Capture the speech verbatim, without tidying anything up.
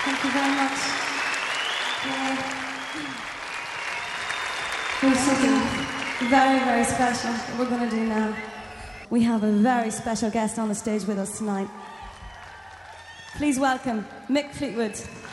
Thank you very much. Yeah. There's something very, very special that we're going to do now. We have a very special guest on the stage with us tonight. Please welcome Mick Fleetwood.